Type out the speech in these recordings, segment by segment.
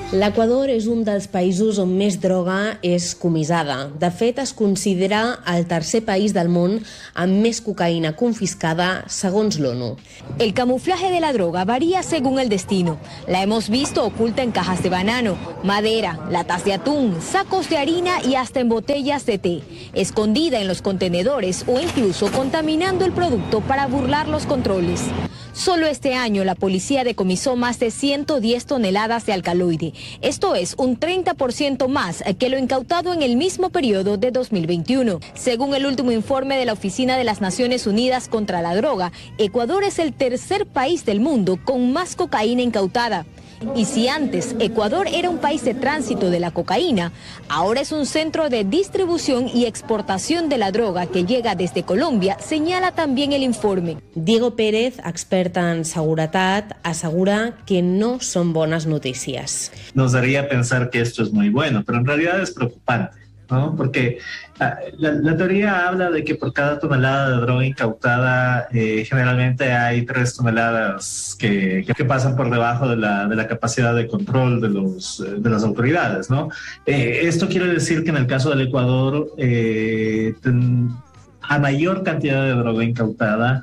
L'Equador és un dels països on més droga és comissada. De fet, es considera el tercer país del món amb més cocaïna confiscada, segons l'ONU. El camuflaje de la droga varía según el destino. La hemos visto oculta en cajas de banano, madera, latas de atún, sacos de harina y hasta en botellas de té, escondida en los contenedores o incluso contaminando el producto para burlar los controles. Solo este año la policía decomisó más de 110 toneladas de alcaloide. Esto es un 30% más que lo incautado en el mismo periodo de 2021. Según el último informe de la Oficina de las Naciones Unidas contra la Droga, Ecuador es el tercer país del mundo con más cocaína incautada. Y si antes Ecuador era un país de tránsito de la cocaína, ahora es un centro de distribución y exportación de la droga que llega desde Colombia, señala también el informe. Diego Pérez, expert en seguretat, asegura que no son bonas noticias. Nos daría pensar que esto es muy bueno, pero en realidad es preocupante, ¿no? Porque la teoría habla de que por cada tonelada de droga incautada generalmente hay 3 toneladas que pasan por debajo de la capacidad de control de las autoridades, ¿no? Esto quiere decir que en el caso del Ecuador, a mayor cantidad de droga incautada,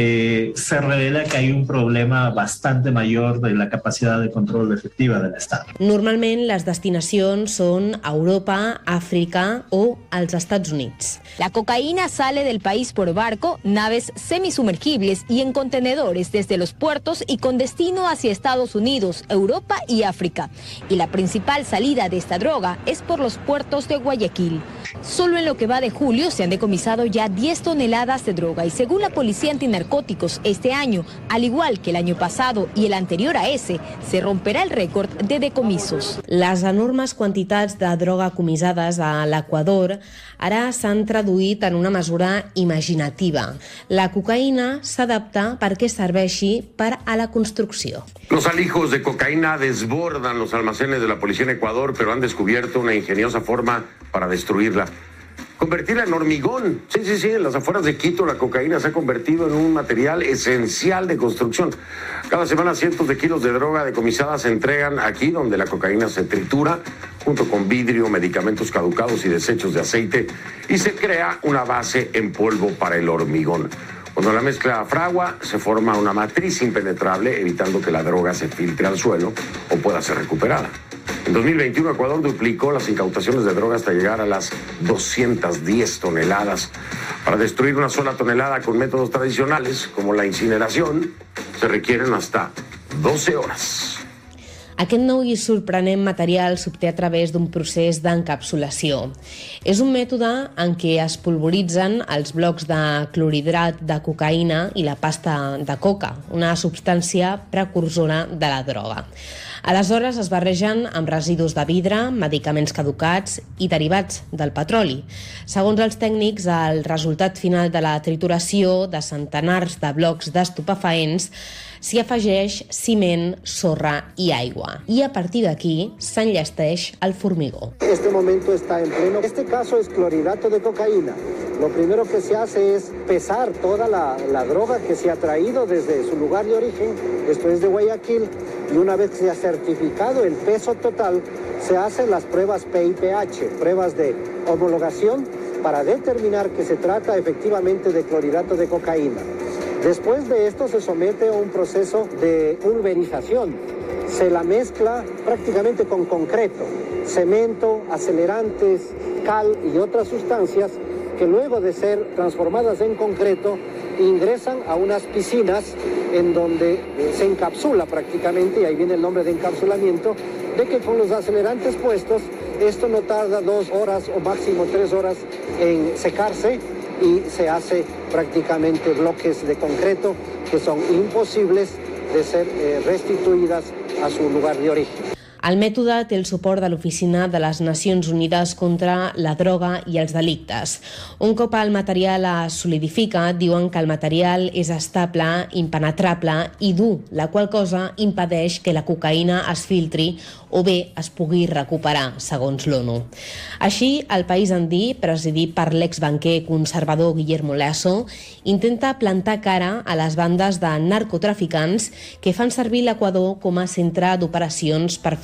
se revela que hay un problema bastante mayor de la capacidad de control efectiva del Estado. Normalment les destinacions són Europa, Àfrica o els Estats Units. La cocaína sale del país por barco, naves semisumergibles y en contenedores desde los puertos y con destino hacia Estados Unidos, Europa y África. Y la principal salida de esta droga es por los puertos de Guayaquil. Solo en lo que va de julio se han decomisado ya 10 toneladas de droga y según la Policía Antinarcóticos, este año, al igual que el año pasado y el anterior a ese, se romperá el récord de decomisos. Les enormes quantitats de droga comissades a l'Equador ara s'han traduït en una mesura imaginativa. La cocaïna s'adapta perquè serveixi per a la construcció. Los alijos de cocaína desbordan los almacenes de la policía en Ecuador, pero han descubierto una ingeniosa forma para destruirla. Convertirla en hormigón. Sí, en las afueras de Quito la cocaína se ha convertido en un material esencial de construcción. Cada semana cientos de kilos de droga decomisada se entregan aquí donde la cocaína se tritura junto con vidrio, medicamentos caducados y desechos de aceite y se crea una base en polvo para el hormigón. Cuando la mezcla fragua, se forma una matriz impenetrable, evitando que la droga se filtre al suelo o pueda ser recuperada. En 2021, Ecuador duplicó las incautaciones de droga hasta llegar a las 210 toneladas. Para destruir una sola tonelada con métodos tradicionales, como la incineración, se requieren hasta 12 horas. Aquest nou i sorprenent material s'obté a través d'un procés d'encapsulació. És un mètode en què es polvoritzen els blocs de clorhidrat de cocaïna i la pasta de coca, una substància precursora de la droga. Aleshores es barregen amb residus de vidre, medicaments caducats i derivats del petroli. Segons els tècnics, el resultat final de la trituració de centenars de blocs d'estupefaents s'hi afegeix ciment, sorra i aigua. I a partir d'aquí s'enllesteix el formigó. Este momento está en pleno. Este caso es clorhidrato de cocaína. Lo primero que se hace es pesar toda la droga que se ha traído desde su lugar de origen, esto es de Guayaquil, y una vez que se ha certificado el peso total, se hacen las pruebas PIPH, pruebas de homologación, para determinar que se trata efectivamente de clorhidrato de cocaína. Después de esto se somete a un proceso de pulverización. Se la mezcla prácticamente con concreto, cemento, acelerantes, cal y otras sustancias que luego de ser transformadas en concreto ingresan a unas piscinas en donde se encapsula prácticamente, y ahí viene el nombre de encapsulamiento, de que con los acelerantes puestos esto no tarda 2 horas o máximo 3 horas en secarse y se hace prácticamente bloques de concreto que son imposibles de ser restituïdes a su lugar de origen. El mètode té el suport de l'Oficina de les Nacions Unides contra la droga i els delictes. Un cop el material es solidifica, diuen que el material és estable, impenetrable i dur, la qual cosa impedeix que la cocaïna es filtri o bé es pugui recuperar, segons l'ONU. Així, el país andí, presidit per l'exbanquer conservador Guillermo Lasso, intenta plantar cara a les bandes de narcotraficants que fan servir l'Equador com a centre d'operacions per fer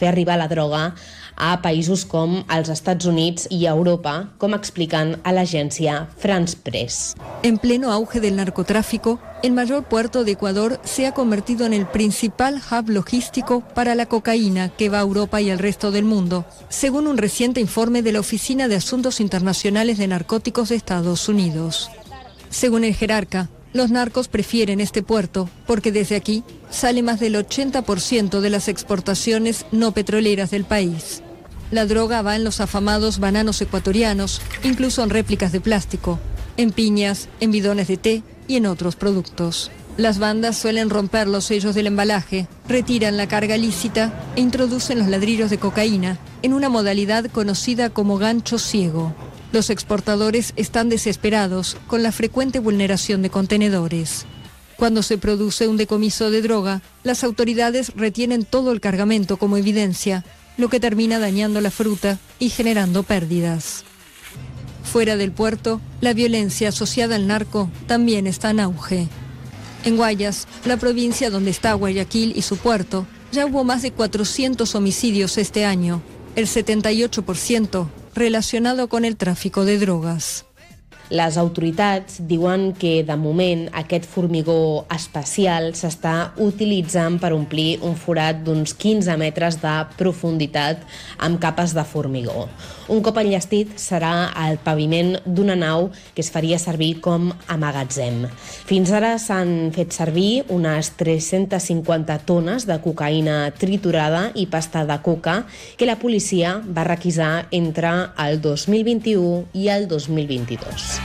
fer arribar la droga a països com els Estats Units i Europa, com expliquen a l'agència France Press. En pleno auge del narcotráfico, el mayor puerto de Ecuador se ha convertido en el principal hub logístico para la cocaína que va a Europa y el resto del mundo, según un reciente informe de la Oficina de Asuntos Internacionales de Narcóticos de Estados Unidos. Según el jerarca, los narcos prefieren este puerto porque desde aquí sale más del 80% de las exportaciones no petroleras del país. La droga va en los afamados bananos ecuatorianos, incluso en réplicas de plástico, en piñas, en bidones de té y en otros productos. Las bandas suelen romper los sellos del embalaje, retiran la carga lícita e introducen los ladrillos de cocaína en una modalidad conocida como gancho ciego. Los exportadores están desesperados con la frecuente vulneración de contenedores. Cuando se produce un decomiso de droga, las autoridades retienen todo el cargamento como evidencia, lo que termina dañando la fruta y generando pérdidas. Fuera del puerto, la violencia asociada al narco también está en auge. En Guayas, la provincia donde está Guayaquil y su puerto, ya hubo más de 400 homicidios este año, el 78% relacionado con el tráfico de drogas. Les autoritats diuen que, de moment, aquest formigó espacial s'està utilitzant per omplir un forat d'uns 15 metres de profunditat amb capes de formigó. Un cop enllestit serà el paviment d'una nau que es faria servir com a magatzem. Fins ara s'han fet servir unes 350 tones de cocaïna triturada i pasta de coca que la policia va requisar entre el 2021 i el 2022.